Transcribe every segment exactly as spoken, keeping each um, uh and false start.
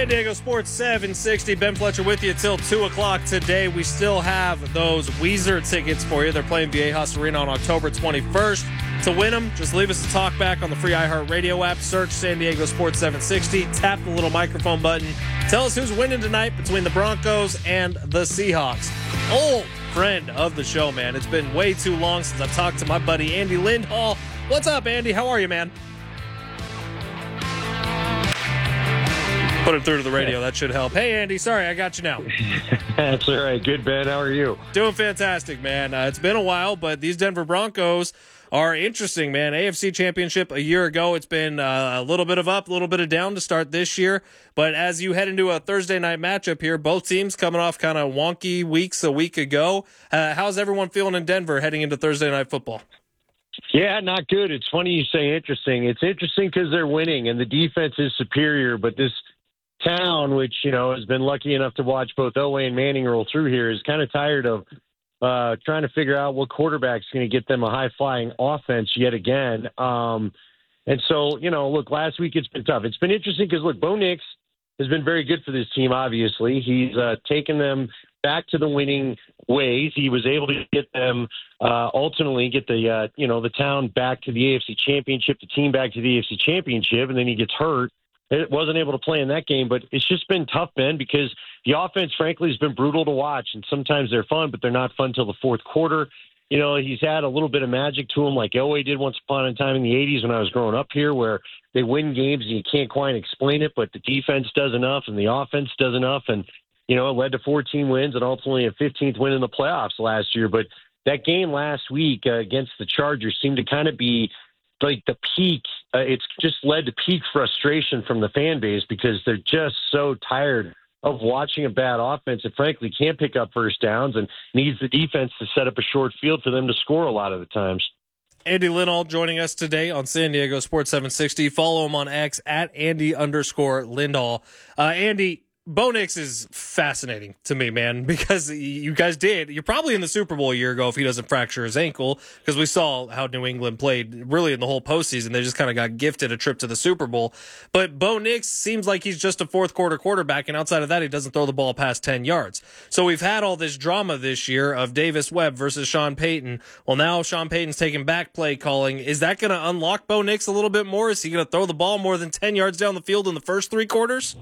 San Diego Sports seven sixty. Ben Fletcher with you till two o'clock today. We still have those Weezer tickets for you. They're playing Viejas Arena on October twenty-first. To win them, just leave us a talk back on the free iHeartRadio app. Search San Diego Sports seven sixty. Tap the little microphone button. Tell us who's winning tonight between the Broncos and the Seahawks. Old friend of the show, man. It's been way too long since I've talked to my buddy Andy Lindhall. What's up, Andy? How are you, man? Put him through to the radio. That should help. Hey, Andy. Sorry, I got you now. That's all right. Good, Ben. How are you? Doing fantastic, man. Uh, it's been a while, but these Denver Broncos are interesting, man. A F C Championship a year ago. It's been uh, a little bit of up, a little bit of down to start this year. But as you head into a Thursday night matchup here, both teams coming off kind of wonky weeks a week ago. Uh, how's everyone feeling in Denver heading into Thursday night football? Yeah, not good. It's funny you say interesting. It's interesting because they're winning and the defense is superior, but this town, which, you know, has been lucky enough to watch both Elway and Manning roll through here, is kind of tired of uh, trying to figure out what quarterback's going to get them a high-flying offense yet again. Um, and so, you know, look, last week it's been tough. It's been interesting because, look, Bo Nix has been very good for this team, obviously. He's uh, taken them back to the winning ways. He was able to get them uh, ultimately get the, uh, you know, the town back to the A F C Championship, the team back to the A F C Championship, and then he gets hurt. It wasn't able to play in that game, but it's just been tough, Ben, because the offense, frankly, has been brutal to watch, and sometimes they're fun, but they're not fun till the fourth quarter. You know, he's had a little bit of magic to him like Elway did once upon a time in the eighties when I was growing up here, where they win games and you can't quite explain it, but the defense does enough and the offense does enough, and, you know, it led to fourteen wins and ultimately a fifteenth win in the playoffs last year. But that game last week uh, against the Chargers seemed to kind of be like the peak. Uh, it's just led to peak frustration from the fan base because they're just so tired of watching a bad offense that frankly can't pick up first downs and needs the defense to set up a short field for them to score a lot of the times. Andy Lindhall joining us today on San Diego Sports seven sixty. Follow him on X at Andy underscore Lindhall. Uh, Andy, Bo Nix is fascinating to me, man, because you guys did. You're probably in the Super Bowl a year ago if he doesn't fracture his ankle, because we saw how New England played really in the whole postseason. They just kind of got gifted a trip to the Super Bowl. But Bo Nix seems like he's just a fourth quarter quarterback, and outside of that, he doesn't throw the ball past ten yards. So we've had all this drama this year of Davis Webb versus Sean Payton. Well, now Sean Payton's taking back play calling. Is that going to unlock Bo Nix a little bit more? Is he going to throw the ball more than ten yards down the field in the first three quarters?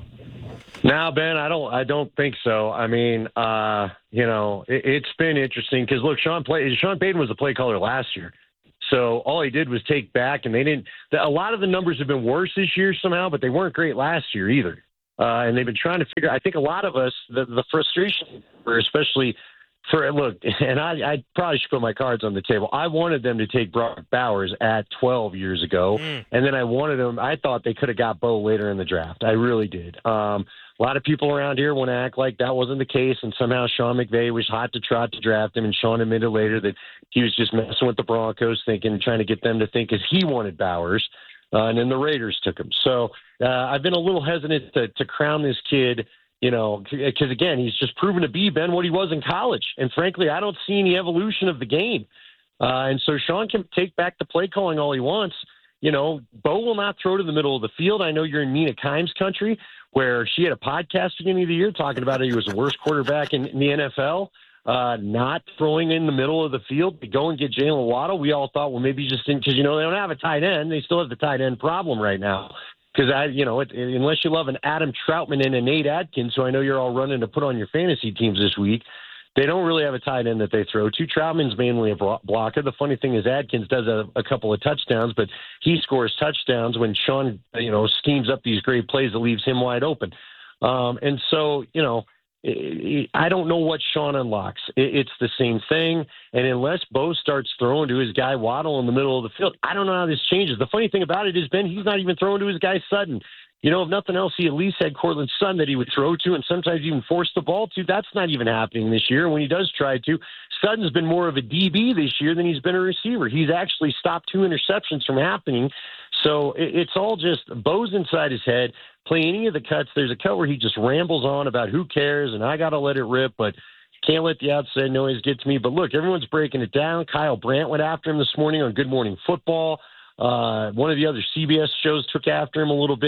No, Ben, I don't. I don't think so. I mean, uh, you know, it, it's been interesting because look, Sean play, Sean Payton was the play caller last year, so all he did was take back, and they didn't. A lot of the numbers have been worse this year somehow, but they weren't great last year either. Uh, and they've been trying to figure. I think a lot of us, the, the frustration, especially for look, and I, I probably should put my cards on the table. I wanted them to take Brock Bowers at twelve years ago, mm. and then I wanted them. I thought they could have got Bo later in the draft. I really did. Um, A lot of people around here want to act like that wasn't the case, and somehow Sean McVay was hot to trot to draft him, and Sean admitted later that he was just messing with the Broncos, thinking, trying to get them to think as he wanted Bowers, uh, and then the Raiders took him. So uh, I've been a little hesitant to, to crown this kid, you know, because, again, he's just proven to be, Ben, what he was in college. And, frankly, I don't see any evolution of the game. Uh, and so Sean can take back the play calling all he wants. You know, Bo will not throw to the middle of the field. I know you're in Mina Kimes country, where she had a podcast beginning of the year talking about how he was the worst quarterback in, in the N F L, uh, not throwing in the middle of the field to go and get Jalen Waddle. We all thought, well, maybe he just didn't, because, you know, they don't have a tight end. They still have the tight end problem right now. Because, I, you know, it, unless you love an Adam Troutman and a Nate Adkins, who I know you're all running to put on your fantasy teams this week, they don't really have a tight end that they throw to. Troutman's mainly a blocker. The funny thing is Adkins does a, a couple of touchdowns, but he scores touchdowns when Sean, you know, schemes up these great plays that leaves him wide open. Um, and so, you know, I don't know what Sean unlocks. It's the same thing. And unless Bo starts throwing to his guy Waddle in the middle of the field, I don't know how this changes. The funny thing about it is, Ben, he's not even throwing to his guy Sutton. You know, if nothing else, he at least had Cortland Sutton that he would throw to and sometimes even force the ball to. That's not even happening this year. When he does try to, Sutton's been more of a D B this year than he's been a receiver. He's actually stopped two interceptions from happening. So it's all just Bo's inside his head. Play any of the cuts. There's a cut where he just rambles on about who cares and I got to let it rip, but can't let the outside noise get to me. But look, everyone's breaking it down. Kyle Brandt went after him this morning on Good Morning Football. Uh, one of the other C B S shows took after him a little bit.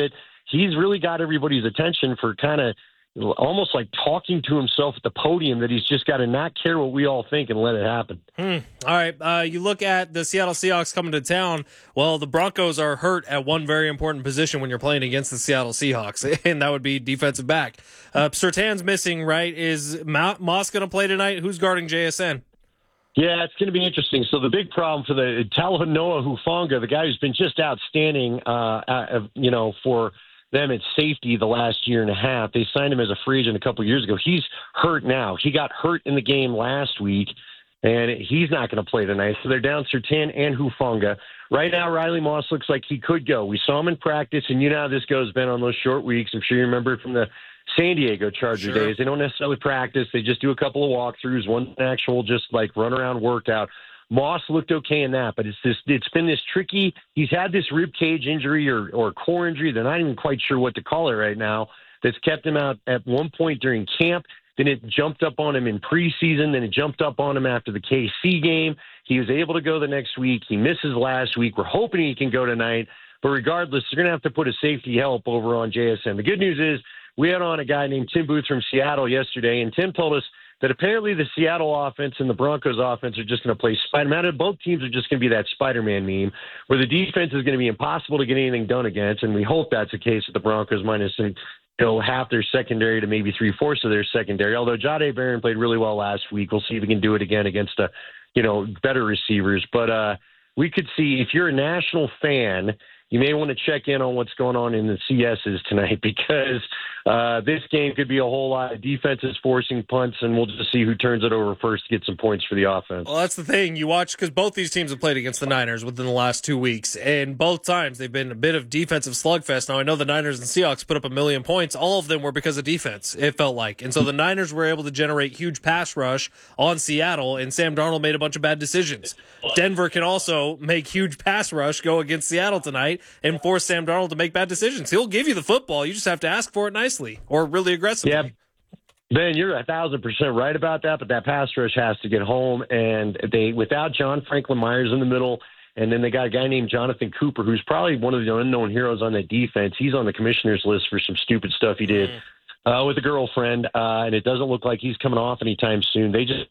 he's really got everybody's attention for kind of almost like talking to himself at the podium that he's just got to not care what we all think and let it happen. Hmm. All right. Uh, you look at the Seattle Seahawks coming to town. Well, the Broncos are hurt at one very important position when you're playing against the Seattle Seahawks, and that would be defensive back. Uh, Surtain's missing, right? Is Ma- Moss going to play tonight? Who's guarding J S N? Yeah, it's going to be interesting. So the big problem for the Talanoa Hufanga, the guy who's been just outstanding, uh, uh, you know, for them at safety the last year and a half. They signed him as a free agent a couple of years ago. He's hurt now. He got hurt in the game last week, and he's not going to play tonight. So they're down Surtain and Hufanga. Right now, Riley Moss looks like he could go. We saw him in practice, and you know how this goes, Ben, on those short weeks. I'm sure you remember it from the San Diego Charger Sure. days. They don't necessarily practice. They just do a couple of walkthroughs, one actual just like run around workout. Moss looked okay in that, but it's this, it's been this tricky. He's had this rib cage injury or, or core injury. They're not even quite sure what to call it right now. That's kept him out at one point during camp. Then it jumped up on him in preseason. Then it jumped up on him after the K C game. He was able to go the next week. He misses last week. We're hoping he can go tonight. But regardless, they're going to have to put a safety help over on J S N. The good news is we had on a guy named Tim Booth from Seattle yesterday, and Tim told us that apparently the Seattle offense and the Broncos offense are just going to play Spider-Man. Both teams are just going to be that Spider-Man meme where the defense is going to be impossible to get anything done against, and we hope that's the case with the Broncos minus you know, half their secondary to maybe three-fourths of their secondary, although Jahdae Barron played really well last week. We'll see if we can do it again against the, you know, better receivers. But uh, we could see, if you're a national fan, you may want to check in on what's going on in the C S's tonight because uh, this game could be a whole lot of defenses forcing punts, and we'll just see who turns it over first to get some points for the offense. Well, that's the thing. You watch, because both these teams have played against the Niners within the last two weeks, and both times they've been a bit of defensive slugfest. Now, I know the Niners and Seahawks put up a million points. All of them were because of defense, it felt like. And so the Niners were able to generate huge pass rush on Seattle, and Sam Darnold made a bunch of bad decisions. Denver can also make huge pass rush go against Seattle tonight and force Sam Darnold to make bad decisions. He'll give you the football. You just have to ask for it nicely or really aggressively. Yeah. Ben, you're a thousand percent right about that, but that pass rush has to get home, and they without John Franklin Myers in the middle, and then they got a guy named Jonathan Cooper, who's probably one of the unknown heroes on that defense. He's on the commissioner's list for some stupid stuff he did mm. uh, with a girlfriend, uh, and it doesn't look like he's coming off anytime soon. They just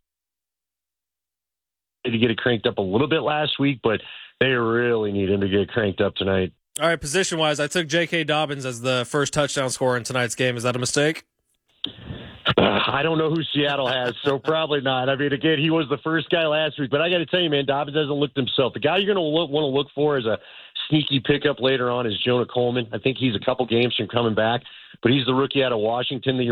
need to get it cranked up a little bit last week, but they really need him to get cranked up tonight. All right, position-wise, I took J K. Dobbins as the first touchdown scorer in tonight's game. Is that a mistake? Uh, I don't know who Seattle has, so probably not. I mean, again, he was the first guy last week, but I got to tell you, man, Dobbins hasn't looked himself. The guy you're going to want to look for as a sneaky pickup later on is Jonah Coleman. I think he's a couple games from coming back, but he's the rookie out of Washington that you're